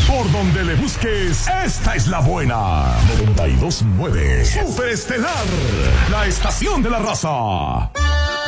Por donde le busques, esta es la buena. 92.9 Superestelar, la estación de la raza.